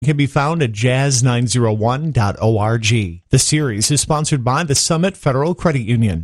Can be found at jazz901.org. The series is sponsored by the Summit Federal Credit Union.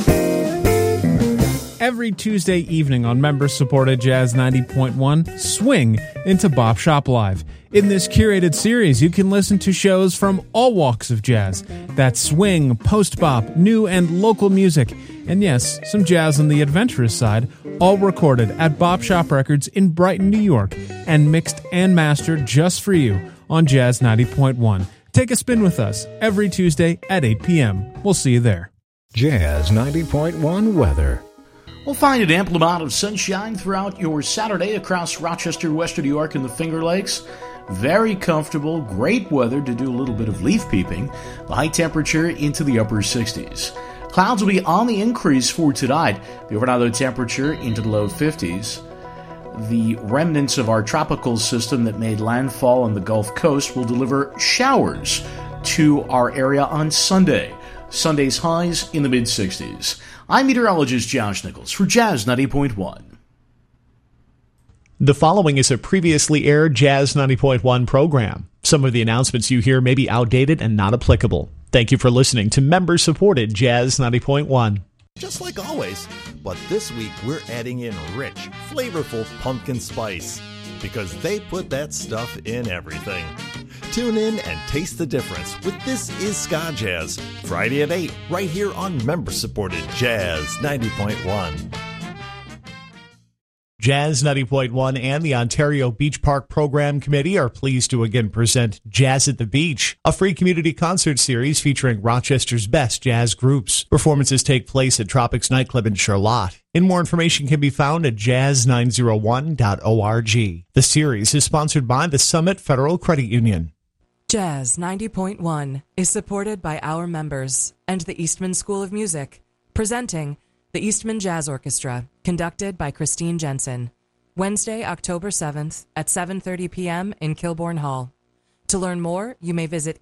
Every Tuesday evening on member-supported Jazz 90.1, swing into Bop Shop Live. In this curated series, you can listen to shows from all walks of jazz. That's swing, post-bop, new and local music, and yes, some jazz on the adventurous side, all recorded at Bop Shop Records in Brighton, New York, and mixed and mastered just for you on Jazz 90.1. Take a spin with us every Tuesday at 8 p.m. We'll see you there. Jazz 90.1 weather. We'll find an ample amount of sunshine throughout your Saturday across Rochester, Western New York, and the Finger Lakes. Very comfortable, great weather to do a little bit of leaf peeping. The high temperature into the upper 60s. Clouds will be on the increase for tonight. The overnight low temperature into the low 50s. The remnants of our tropical system that made landfall on the Gulf Coast will deliver showers to our area on Sunday. Sunday's highs in the mid-60s. I'm meteorologist Josh Nichols for Jazz 90.1. The following is a previously aired Jazz 90.1 program. Some of the announcements you hear may be outdated and not applicable. Thank you for listening to member-supported Jazz 90.1. Just like always, but this week we're adding in rich, flavorful pumpkin spice because they put that stuff in everything. Tune in and taste the difference with This Is Ska Jazz, Friday at 8, right here on member-supported Jazz 90.1. Jazz 90.1 and the Ontario Beach Park Program Committee are pleased to again present Jazz at the Beach, a free community concert series featuring Rochester's best jazz groups. Performances take place at Tropics Nightclub in Charlotte. And more information can be found at jazz901.org. The series is sponsored by the Summit Federal Credit Union. Jazz 90.1 is supported by our members and the Eastman School of Music, presenting the Eastman Jazz Orchestra, conducted by Christine Jensen, Wednesday, October 7th at 7:30 p.m. in Kilbourne Hall. To learn more, you may visit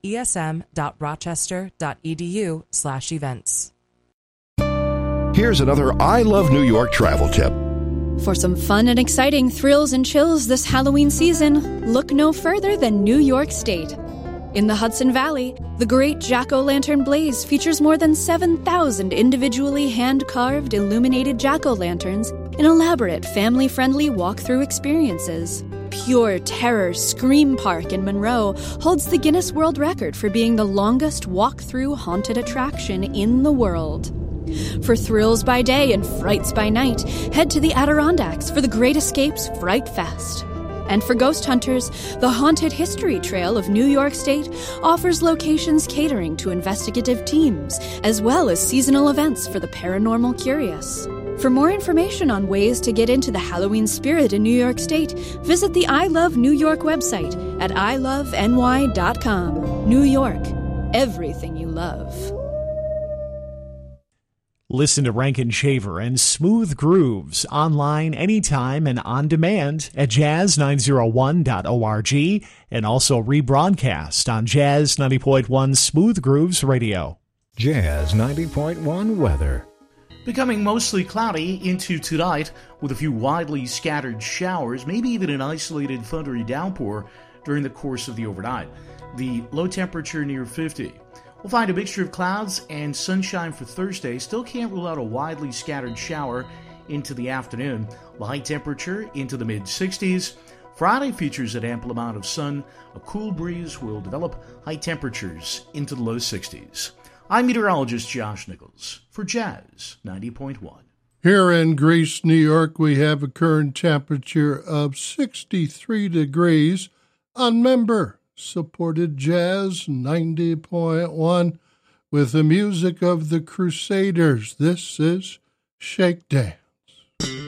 esm.rochester.edu/events. Here's another I Love New York travel tip. For some fun and exciting thrills and chills this Halloween season, look no further than New York State. In the Hudson Valley, the Great Jack-O-Lantern Blaze features more than 7,000 individually hand-carved illuminated jack-o'-lanterns in elaborate family-friendly walk-through experiences. Pure Terror Scream Park in Monroe holds the Guinness World Record for being the longest walk-through haunted attraction in the world. For thrills by day and frights by night, head to the Adirondacks for the Great Escapes Fright Fest. And for ghost hunters, the Haunted History Trail of New York State offers locations catering to investigative teams, as well as seasonal events for the paranormal curious. For more information on ways to get into the Halloween spirit in New York State, visit the I Love New York website at iloveny.com. New York, everything you love. Listen to Rankin Shaver and Smooth Grooves online anytime and on demand at jazz901.org and also rebroadcast on Jazz 90.1 Smooth Grooves Radio. Jazz 90.1 weather. Becoming mostly cloudy into tonight with a few widely scattered showers, maybe even an isolated thundery downpour during the course of the overnight. The low temperature near 50. We'll find a mixture of clouds and sunshine for Thursday. Still can't rule out a widely scattered shower into the afternoon. The high temperature into the mid-60s. Friday features an ample amount of sun. A cool breeze will develop. High temperatures into the low 60s. I'm meteorologist Josh Nichols for Jazz 90.1. Here in Greece, New York, we have a current temperature of 63 degrees on member-supported Jazz 90.1 with the music of the Crusaders. This is Shake Dance.